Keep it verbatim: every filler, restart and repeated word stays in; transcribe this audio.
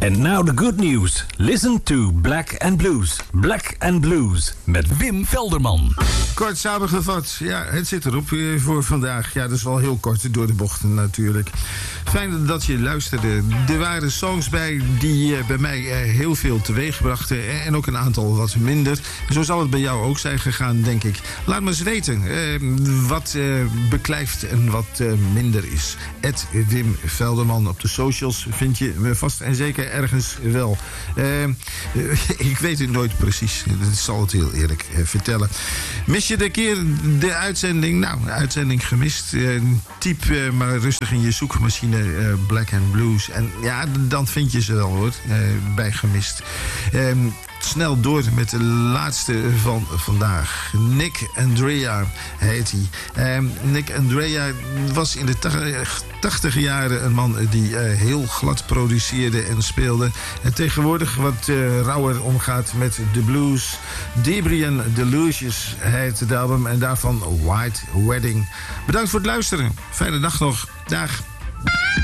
And now the good news. Listen to Black and Blues. Black and Blues met Wim Velderman. Kort samengevat, ja, het zit erop weer voor vandaag. Ja, dat is wel heel kort door de bochten natuurlijk. Fijn dat je luisterde. Er waren songs bij die uh, bij mij uh, heel veel teweeg brachten. En ook een aantal wat minder. Zo zal het bij jou ook zijn gegaan, denk ik. Laat me eens weten uh, wat uh, beklijft en wat uh, minder is. Ed Wim Velderman op de socials vind je me vast en zeker ergens wel. Uh, ik weet het nooit precies. Dat zal het heel eerlijk uh, vertellen. Mis je de keer de uitzending? Nou, de uitzending gemist. Uh, typ uh, maar rustig in je zoekmachine uh, Black and Blues. En ja, dan vind je ze wel, hoor. Uh, bij gemist. Uh, Snel door met de laatste van vandaag. Nick Andrea heet hij. Uh, Nick Andrea was in de tachtig jaren een man die uh, heel glad produceerde en speelde. En tegenwoordig wat uh, rauwer omgaat met de blues. Debrian Delusions heet het album en daarvan White Wedding. Bedankt voor het luisteren. Fijne dag nog. Dag.